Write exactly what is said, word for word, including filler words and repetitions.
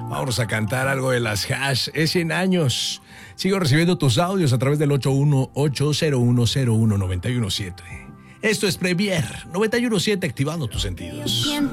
Vamos a cantar algo de las Hash. Es cien años. Sigo recibiendo tus audios a través del ocho uno ocho cero uno cero uno nueve uno siete. Esto es Premier noventa y uno punto siete, activando tus sentidos.